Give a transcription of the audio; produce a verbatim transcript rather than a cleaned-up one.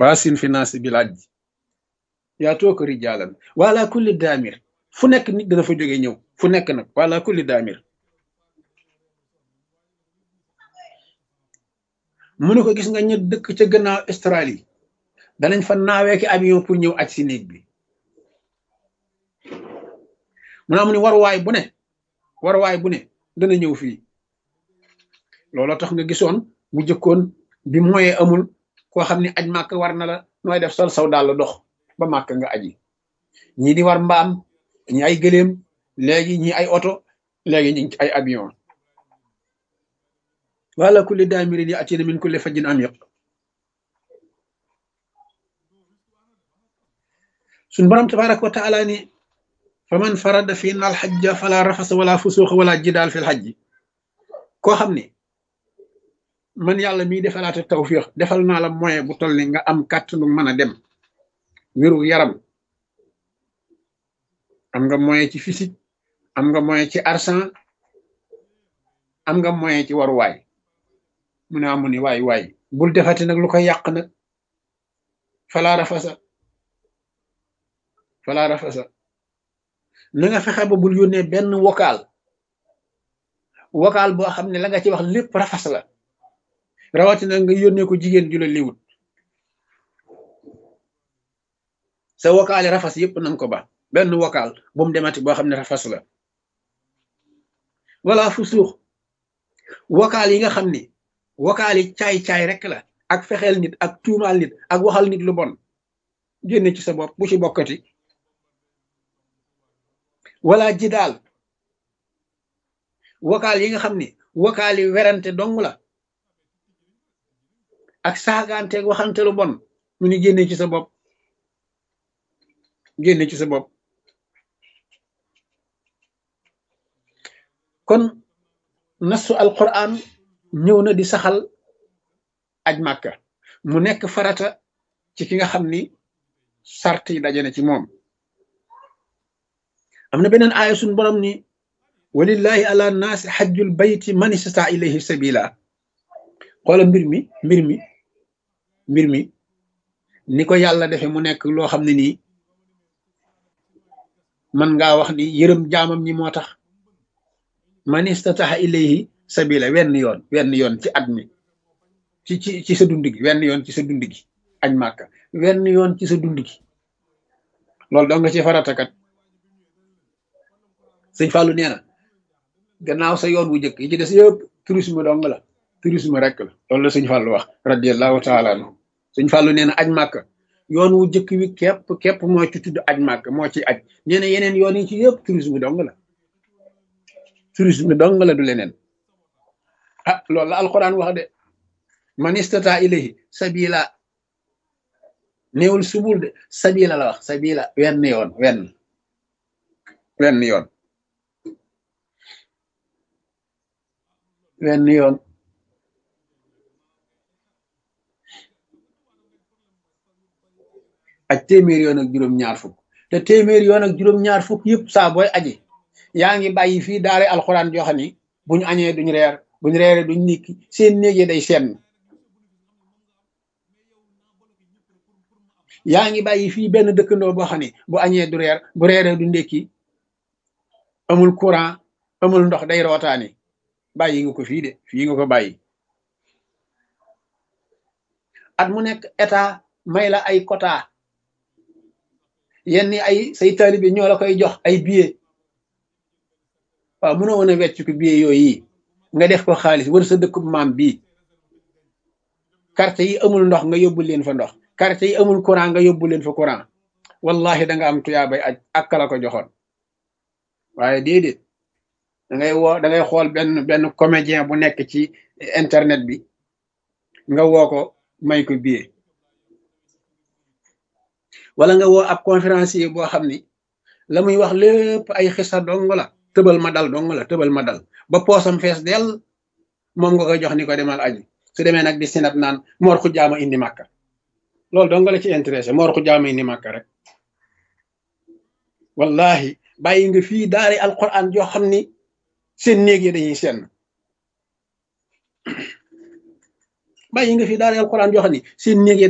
waasin fi naasi bil hajji yaa tooka rijaalan wala kulli daamir fu nekk nit dana fa jóge ñëw fu nekk nag wala kulli daamir mu ne ko gis nga ñu dëkk ca gannaaw Australie danañ fa naawee ki avion pour ñëw aj si néeg bi mu ne amu ni waruwaay bu ne waruwaay bu ne dana ñëw fii looloo tax nga gisoon bu jëkkoon bi moyen amul koo xam ne aj màkk war na la nooy def sol saw daal la dox ba màkk nga aji ñii di war mbaam ñi ay gëléem léegi ñi ay oto léegi ñi ay avion wala kulli daamirin ya'tiina min kulli fajjin amiq suñ borom tabaraka wa taala ni fa man farada fiina alxajja fala rafasa wala fusuuqa wala jidaal fi lxajji koo xam ne man yàlla miy defalaate tawfiix defal naa la moyen bu toll ni nga am kàttanu mën a dem wéru yaram am nga moyen ci physique am nga moyen ci argent am nga moyen ci waruwaay mu ne amu ni waay waay bul defati nag lu koy yàq nag fala rafasa fala rafasa na nga fexe ba bul yónnee benn vocal vocal boo xam ne la nga ci wax lépp rafas la rawatina nga yónnee ko jigéen ju la liwut sa vocal yi rafas yépp nanga ko ba benn vocal bu mu demati boo xam ne rafas la wala fu suux vocal yi nga xam ni vocal yi caay-caay rek la ak fexeel nit ak tuumaal nit ak waxal nit lu bon génne ci sa bopp bu ci bokkati wala jidaal vocal yi nga xam ni vocal yi werante dong la ak saagaanteeg waxante lu bon mu ni génne ci sa bopp génne ci sa bopp kon nasu alquran ñëw na di saxal aj màkka mu nekk farata ci ki nga xam ni sart yi daje na ci moom am na beneen aaya suñ borom ni walillahi ala naasi xajjul bayti man istata ilayhi sabila xoola mbir mi mbir mi mbir mi ni ko yàlla defe mu nekk loo xam ne nii man ngaa wax ni yërëm jaamam ñi moo tax man istataha ilayhi sabila wenn yoon wenn yoon ci at mi ci ci ci sa dund gi wenn yoon ci sa dund gi añ màkka wenn yoon ci sa dund gi loolu doo nga ci faratakat sëñ Fallou nee na gannaaw sa yoon wu njëkk yi ci des yëpp tourisme dong la tourisme rek la loolu la sëñ Fallou wax radiyallahu taala anhu sëñ Fallou nee na aj màkk yoon wu njëkk wi képp képp moo ci tudd aj màkk moo ci aj nee na yeneen yoon yi ci yëpp tourisme dong la tourisme dong la du leneen ah loolu la alquran wax de man istata ilayhi sabila néewul subul de sabila la wax sabila wenn yoon wenn wenn yoon wenn yoon ak téeméer yoon ak juróom-ñaar fukk te téeméer yoon ak juróom-ñaar fukk yëpp saa booy aji yaa ngi bàyyi fii daare alxuraan joo xam ni buñu añee duñ reer buñ reere duñ nikki seen néeg yi day senn yaa ngi bàyyi fii benn dëkkandoo boo xam ni bu añee du reer bu reeree du ndékki amul courant amul ndox day rootaani bàyyi nga ko fii de fii nga ko bàyyi at mu nekk état may la ay quota yenn ay say taalibe ñoo la koy jox ay billet waaw mënoo woon a wecc ko billet yooyu yi nga def ko xaalis wër sa dëkkub maam bii quartier yi amul ndox nga yóbbu leen fa ndox quartier yi amul courant nga yóbbu leen fa courant wallahi da nga am tuyaabay aj ak la ko joxoon waaye déedéet da ngay woo da ngay xool benn benn comédien bu nekk ci internet bi nga woo ko may ko billet wala nga woo ab conférencier boo xam ni la muy wax lépp ay xisa dong la tëbal ma dal dong la tëbal ma dal ba poosam fees dell moom nga koy jox ni ko demal aji su demee nag di sinab naan moor xu jaama indi màkka loolu dong la ci intéressé moor xu jaama indi màkka rek wallahi bàyyi nga fii daari alquran joo xam ni seen néeg yi dañuy senn bàyyi nga fii daari alquran joo xam ni seen néeg yi